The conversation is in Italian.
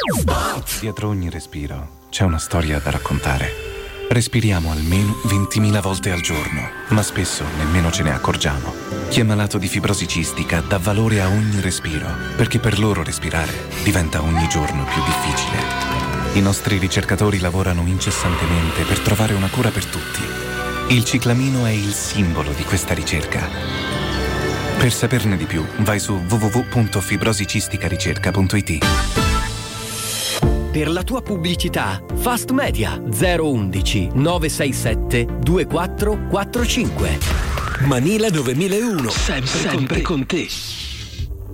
Dietro ogni respiro c'è una storia da raccontare. Respiriamo almeno 20.000 volte al giorno, ma spesso nemmeno ce ne accorgiamo. Chi è malato di fibrosi cistica dà valore a ogni respiro, perché per loro respirare diventa ogni giorno più difficile. I nostri ricercatori lavorano incessantemente per trovare una cura per tutti. Il ciclamino è il simbolo di questa ricerca. Per saperne di più, vai su www.fibrosicisticaricerca.it. Per la tua pubblicità, Fast Media 011 967 2445. Manila 9001. Sempre con te.